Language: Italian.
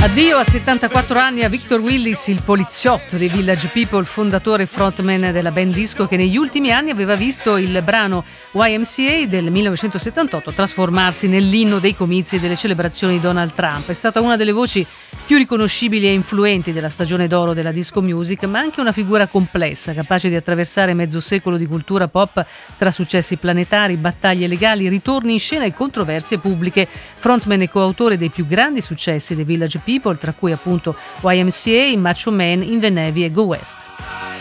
Addio a 74 anni a Victor Willis, il poliziotto dei Village People, fondatore e frontman della band disco che negli ultimi anni aveva visto il brano YMCA del 1978 trasformarsi nell'inno dei comizi e delle celebrazioni di Donald Trump. È stata una delle voci più riconoscibili e influenti della stagione d'oro della disco music, ma anche una figura complessa, capace di attraversare mezzo secolo di cultura pop tra successi planetari, battaglie legali, ritorni in scena e controversie pubbliche. Frontman e coautore dei più grandi successi dei Village People, tra cui appunto YMCA, Macho Man, In the Navy e Go West.